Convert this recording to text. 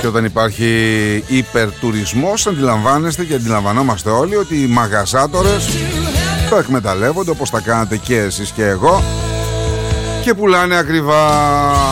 Και όταν υπάρχει υπερτουρισμός, αντιλαμβάνεστε και αντιλαμβανόμαστε όλοι ότι οι μαγαζάτορες το εκμεταλλεύονται, όπως τα κάνατε και εσείς και εγώ, και πουλάνε ακριβά.